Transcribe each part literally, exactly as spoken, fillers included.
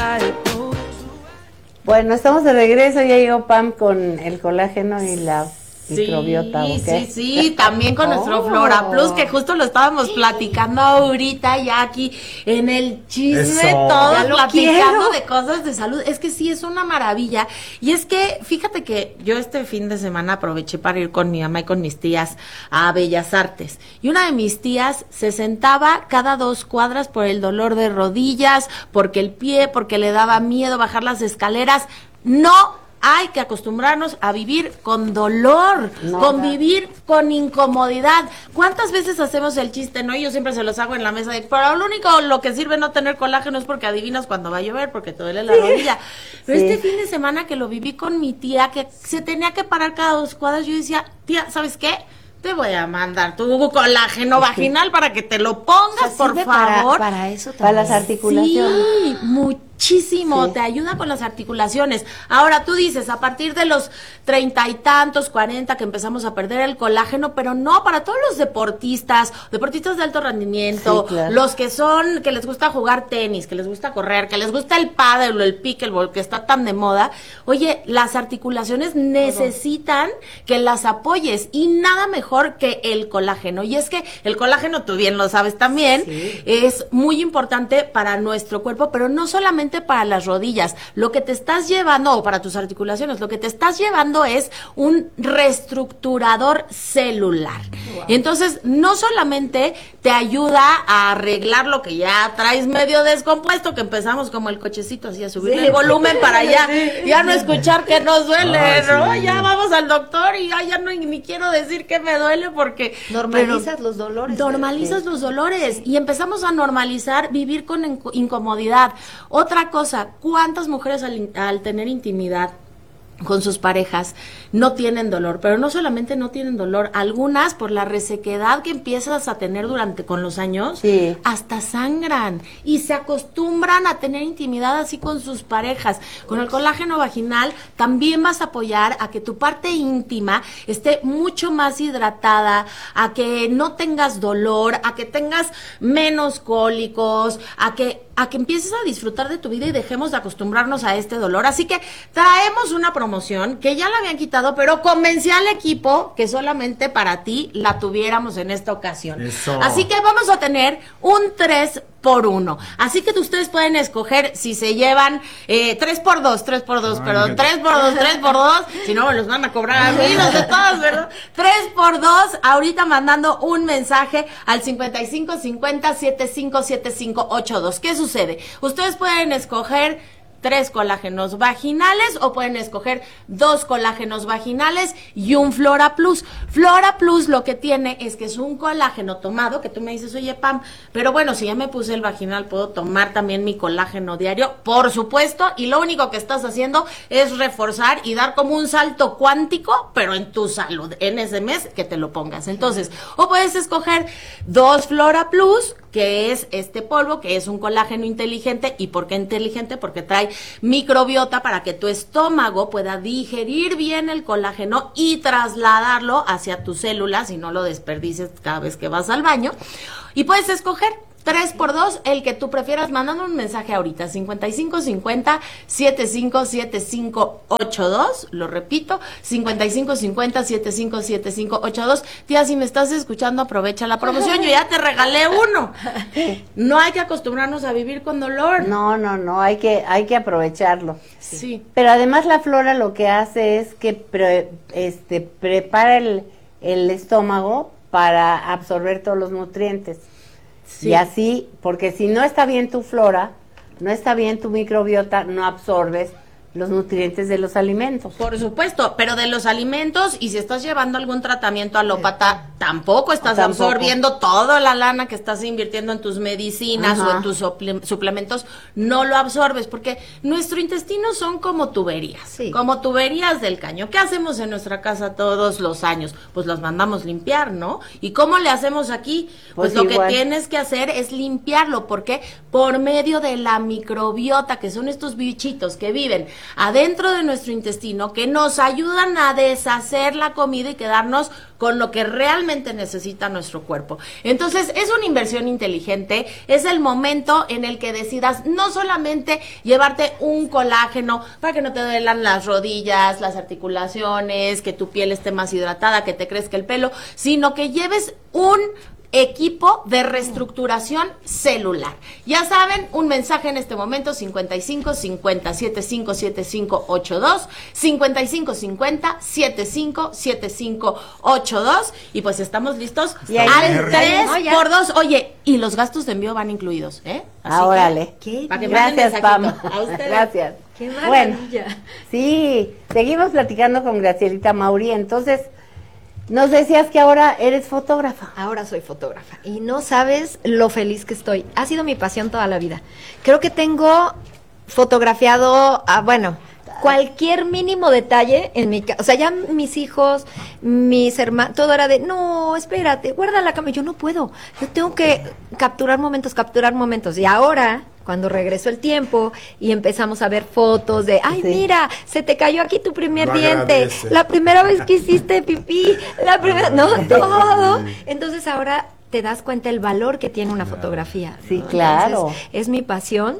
Bueno, estamos de regreso, ya llegó Pam con el colágeno y la microbiota. Sí, sí, sí, también con oh. nuestro Flora Plus, que justo lo estábamos platicando ahorita ya aquí en el chisme, Eso. todos platicando quiero. de cosas de salud. Es que sí, es una maravilla. Y es que, fíjate que yo este fin de semana aproveché para ir con mi mamá y con mis tías a Bellas Artes. Y una de mis tías se sentaba cada dos cuadras por el dolor de rodillas, porque el pie, porque le daba miedo bajar las escaleras. No hay que acostumbrarnos a vivir con dolor, no, convivir no. con incomodidad. ¿Cuántas veces hacemos el chiste, no? Y yo siempre se los hago en la mesa de, pero lo único, lo que sirve no tener colágeno es porque adivinas cuando va a llover, porque te duele la sí. rodilla. Pero sí. este fin de semana que lo viví con mi tía, que se tenía que parar cada dos cuadras, yo decía, tía, ¿sabes qué? Te voy a mandar tu colágeno vaginal para que te lo pongas, o sea, por favor. Para, para eso también. Para las articulaciones. Sí, muchísimo, sí. te ayuda con las articulaciones. Ahora tú dices, a partir de los treinta y tantos, cuarenta, que empezamos a perder el colágeno, pero no, para todos los deportistas, deportistas de alto rendimiento, sí, claro. los que son, que les gusta jugar tenis, que les gusta correr, que les gusta el pádel o el pickleball, que está tan de moda. Oye, las articulaciones necesitan que las apoyes y nada mejor que el colágeno. Y es que el colágeno, tú bien lo sabes también, sí. es muy importante para nuestro cuerpo, pero no solamente para las rodillas. Lo que te estás llevando, o para tus articulaciones, lo que te estás llevando es un reestructurador celular. Wow. Entonces, no solamente te ayuda a arreglar lo que ya traes medio descompuesto, que empezamos como el cochecito así a subir sí. el volumen para allá, sí. ya no escuchar que nos duele, Ay, ¿no? Sí. Ya vamos al doctor y ya, ya no ni quiero decir que me duele porque... Normalizas los dolores. Normalizas sí. los dolores y empezamos a normalizar vivir con inc- incomodidad. Otra cosa, ¿cuántas mujeres al, al tener intimidad con sus parejas no tienen dolor? Pero no solamente no tienen dolor, algunas por la resequedad que empiezas a tener durante con los años, sí. hasta sangran y se acostumbran a tener intimidad así con sus parejas. Con el colágeno vaginal también vas a apoyar a que tu parte íntima esté mucho más hidratada, a que no tengas dolor, a que tengas menos cólicos, a que a que empieces a disfrutar de tu vida y dejemos de acostumbrarnos a este dolor. Así que traemos una promoción que ya la habían quitado, pero convencí al equipo que solamente para ti la tuviéramos en esta ocasión. Eso. Así que vamos a tener un tres por uno. Así que ustedes pueden escoger si se llevan eh, tres por dos, tres por dos, perdón, tres por dos, tres por dos, si no me los van a cobrar a mí, los de todos, ¿verdad? tres por dos, ahorita mandando un mensaje al cincuenta y cinco cincuenta setenta y cinco setenta y cinco ochenta y dos. ¿Qué sucede? Ustedes pueden escoger tres colágenos vaginales o pueden escoger dos colágenos vaginales y un Flora Plus. Flora Plus lo que tiene es que es un colágeno tomado, que tú me dices, oye Pam, pero bueno, si ya me puse el vaginal, ¿puedo tomar también mi colágeno diario? Por supuesto, y lo único que estás haciendo es reforzar y dar como un salto cuántico, pero en tu salud, en ese mes que te lo pongas. Entonces, o puedes escoger dos Flora Plus, que es este polvo, que es un colágeno inteligente. ¿Y por qué inteligente? Porque trae microbiota para que tu estómago pueda digerir bien el colágeno y trasladarlo hacia tus células y no lo desperdices cada vez que vas al baño. Y puedes escoger tres por dos, el que tú prefieras, mandando un mensaje ahorita, cincuenta y cinco cincuenta setenta y cinco setenta y cinco ochenta y dos, lo repito, cincuenta y cinco cincuenta setenta y cinco setenta y cinco ochenta y dos. Tía, si me estás escuchando, aprovecha la promoción, yo ya te regalé uno. No hay que acostumbrarnos a vivir con dolor. No, no, no, hay que, hay que aprovecharlo. Sí. sí. Pero además la flora lo que hace es que pre, este, prepara el, el estómago para absorber todos los nutrientes. Sí. Y así, porque si no está bien tu flora, no está bien tu microbiota, no absorbes los nutrientes de los alimentos. Por supuesto, pero de los alimentos, y si estás llevando algún tratamiento alópata, tampoco estás tampoco. absorbiendo toda la lana que estás invirtiendo en tus medicinas Ajá. o en tus suplementos, no lo absorbes, porque nuestro intestino son como tuberías, sí. como tuberías del caño. ¿Qué hacemos en nuestra casa todos los años? Pues los mandamos limpiar, ¿no? ¿Y cómo le hacemos aquí? Pues, pues lo igual. que tienes que hacer es limpiarlo, porque por medio de la microbiota, que son estos bichitos que viven adentro de nuestro intestino, que nos ayudan a deshacer la comida y quedarnos con lo que realmente realmente necesita nuestro cuerpo. Entonces, es una inversión inteligente, es el momento en el que decidas no solamente llevarte un colágeno para que no te duelan las rodillas, las articulaciones, que tu piel esté más hidratada, que te crezca el pelo, sino que lleves un equipo de reestructuración celular. Ya saben, un mensaje en este momento, cincuenta y cinco cincuenta setenta y cinco setenta y cinco ochenta y dos, cincuenta y cinco cincuenta setenta y cinco setenta y cinco ochenta y dos, y pues estamos listos y ahí al tres por dos. Oye, y los gastos de envío van incluidos, ¿eh? Así ah, órale. Que, para que gracias, Pam. A ustedes. Gracias. Qué maravilla. Bueno, sí, seguimos platicando con Gracielita Mauri, entonces nos decías que ahora eres fotógrafa. Ahora soy fotógrafa y no sabes lo feliz que estoy. Ha sido mi pasión toda la vida. Creo que tengo fotografiado, a, bueno, cualquier mínimo detalle en mi casa. O sea, ya mis hijos, mis hermanos, todo era de, no, espérate, guarda la cámara. Yo no puedo. Yo tengo que capturar momentos, capturar momentos. Y ahora, cuando regresó el tiempo y empezamos a ver fotos de, ay, sí, mira, se te cayó aquí tu primer Lo diente, agradece. la primera vez que hiciste pipí, la primera, no, todo. Entonces ahora te das cuenta el valor que tiene una fotografía. Sí, ¿no? claro. Entonces, es mi pasión.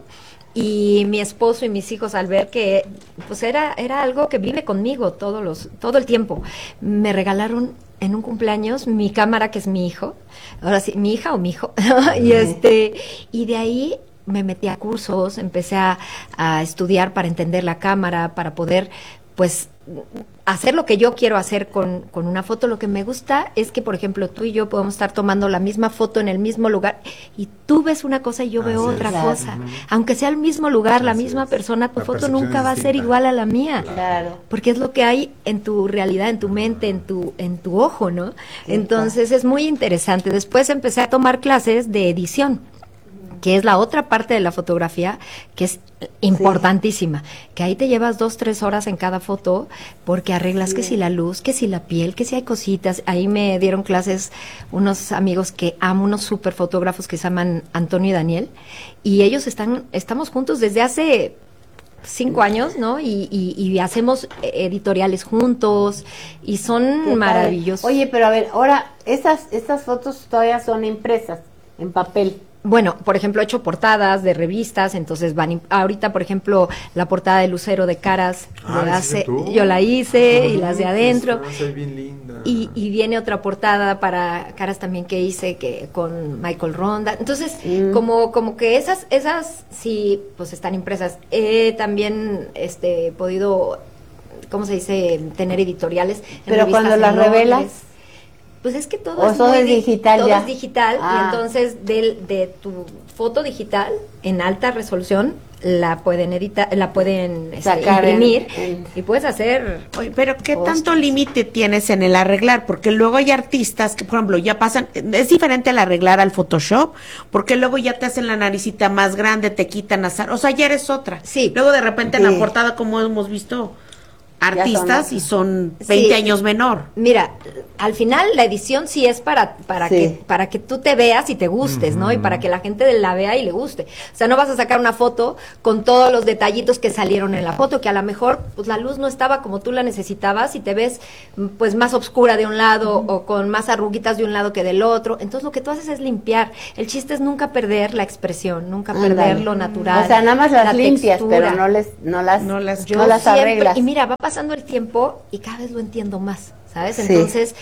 Y mi esposo y mis hijos, al ver que pues era era algo que vive conmigo todos los todo el tiempo, me regalaron en un cumpleaños mi cámara, que es mi hijo, ahora sí, mi hija o mi hijo, y este y de ahí me metí a cursos, empecé a, a estudiar para entender la cámara, para poder pues hacer lo que yo quiero hacer con, con una foto. Lo que me gusta es que, por ejemplo, tú y yo podemos estar tomando la misma foto en el mismo lugar y tú ves una cosa y yo veo Así otra es. cosa. Ujú. Aunque sea el mismo lugar, la Así misma es. persona, tu La foto percepción nunca es va a ser distinta. igual a la mía. Claro. Porque es lo que hay en tu realidad, en tu mente, en tu en tu ojo, ¿no? Entonces es muy interesante. Después empecé a tomar clases de edición, que es la otra parte de la fotografía, que es importantísima, que ahí te llevas dos, tres horas en cada foto, porque arreglas Sí. que si la luz, que si la piel, que si hay cositas. Ahí me dieron clases unos amigos que amo, unos super fotógrafos que se llaman Antonio y Daniel, y ellos están, estamos juntos desde hace cinco años, ¿no? Y, y, y hacemos editoriales juntos, y son Qué maravillosos. padre. Oye, pero a ver, ahora, estas, estas fotos todavía son impresas en papel. Bueno, por ejemplo, he hecho portadas de revistas, entonces van, ahorita, por ejemplo, la portada de Lucero de Caras, Ah, lo ¿la hace- hiciste tú? yo la hice, Ah, y las de adentro, esa, soy bien linda. y, y viene otra portada para Caras también que hice que con Michael Ronda. Entonces, Mm. como como que esas esas sí, pues están impresas. He también este podido, ¿cómo se dice?, tener editoriales en Pero revistas cuando en las Londres. revelas, Pues es que todo ¿O es todo muy es di- digital todo ya? es digital, Ah. y entonces del- de tu foto digital en alta resolución la pueden editar, la pueden este, Sacar en- imprimir en- y puedes hacer. Oye, pero ¿qué Ostras. tanto límite tienes en el arreglar? Porque luego hay artistas que, por ejemplo, ya pasan, es diferente el arreglar al Photoshop, porque luego ya te hacen la naricita más grande, te quitan azar, o sea, ya eres otra. Sí. Luego de repente en Sí. la portada, como hemos visto, artistas son- y son Sí. veinte años menor. Mira, al final la edición sí es para para Sí. que para que tú te veas y te gustes, ¿no? Y para que la gente la vea y le guste. O sea, no vas a sacar una foto con todos los detallitos que salieron en la foto, que a lo mejor pues la luz no estaba como tú la necesitabas y te ves mm, pues más oscura de un lado o con más arruguitas de un lado que del otro. Entonces lo que tú haces es limpiar. El chiste es nunca perder la expresión, nunca Ándale. perder lo natural. O sea, nada más las la limpias, textura. pero no les, no las, No las- Yo no las siempre- arreglas. Y mira, va pasando el tiempo y cada vez lo entiendo más, ¿sabes? Sí. Entonces,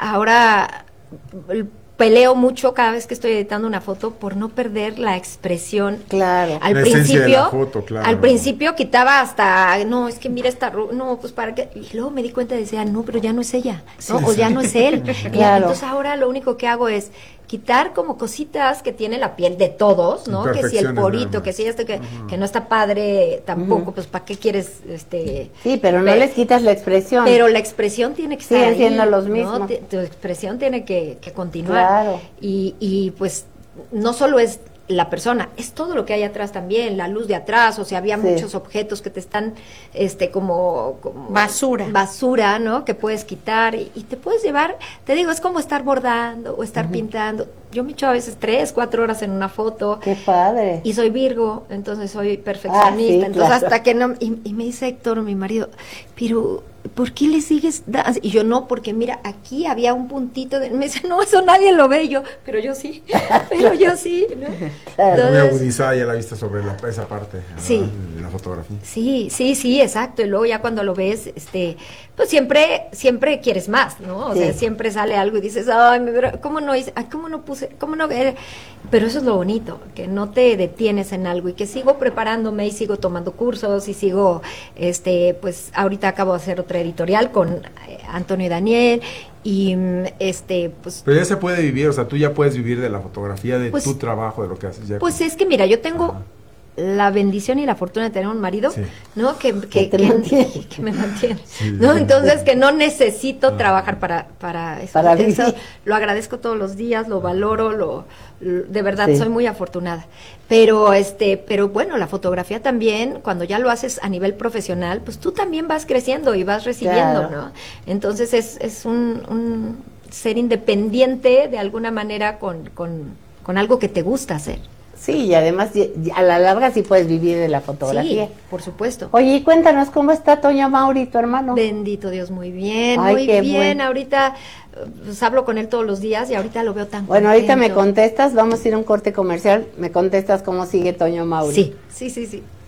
ahora l- peleo mucho cada vez que estoy editando una foto por no perder la expresión. Claro. Al La esencia principio, de la foto, claro. al principio quitaba hasta, no, es que mira esta, ru- no, pues para qué. Y luego me di cuenta y decía, no, pero ya no es ella, ¿no? O ya no es él. Y Claro. entonces ahora lo único que hago es quitar como cositas que tiene la piel de todos, ¿no? Que si el Imperfecciones nada porito, más. que si este que, que no está padre tampoco, pues para qué quieres este Sí, pero no ver? les quitas la expresión. Pero la expresión tiene que estar Siguen ahí, siendo los ¿no? mismos. Te- Tu expresión tiene que, que continuar. Claro. Y, y pues no solo es la persona, es todo lo que hay atrás también, la luz de atrás, o sea, había Sí. muchos objetos que te están, este, como, como Basura. basura, ¿no? Que puedes quitar y, y te puedes llevar, te digo, es como estar bordando o estar pintando. Yo me echo a veces tres, cuatro horas en una foto. Qué padre. Y soy Virgo, entonces soy perfeccionista. Ah, sí, entonces claro. hasta que no... Y, y me dice Héctor, mi marido, pero ¿por qué le sigues? da-?" Y yo, no, porque mira, aquí había un puntito de... Me dice, no, eso nadie lo ve. Y yo, pero yo sí, pero yo sí, ¿no? Claro. Muy Entonces, agudizada ya la vista sobre la, esa parte, ¿verdad? Sí. De la fotografía. sí, sí, sí, exacto. Y luego ya cuando lo ves, este, pues siempre, siempre quieres más, ¿no? O Sí. sea, siempre sale algo y dices, ay, me hubiera- ¿cómo no hice? Ay, ¿cómo no puse? ¿Cómo no? Eh, Pero eso es lo bonito, que no te detienes en algo y que sigo preparándome y sigo tomando cursos y sigo, este, pues ahorita acabo de hacer otra editorial con eh, Antonio y Daniel y mm, este, pues Pero ya se puede vivir, o sea, tú ya puedes vivir de la fotografía, de Pues- tu trabajo, de lo que haces. Ya Pues con- es que mira, yo tengo Ajá. la bendición y la fortuna de tener un marido, Sí. ¿no? Que, Que que, te que- mantiene. que me mantiene, Sí. ¿no? Entonces que no necesito trabajar para, para eso. Para Eso vivir. lo agradezco todos los días, lo valoro, lo, lo- de verdad Sí. soy muy afortunada. Pero este, pero bueno, la fotografía también, cuando ya lo haces a nivel profesional, pues tú también vas creciendo y vas recibiendo, Claro. ¿no? Entonces es, es un, un ser independiente de alguna manera con, con, con algo que te gusta hacer. Sí, y además y- y a la larga sí puedes vivir de la fotografía. Sí, por supuesto. Oye, y cuéntanos cómo está Toño Mauri, tu hermano. Bendito Dios, muy bien, Ay, muy qué bien. bueno. Ahorita eh, pues hablo con él todos los días y ahorita lo veo tan Bueno, ahorita me contento. contestas, vamos a ir a un corte comercial, me contestas cómo sigue Toño Mauri. Sí, sí, sí, sí.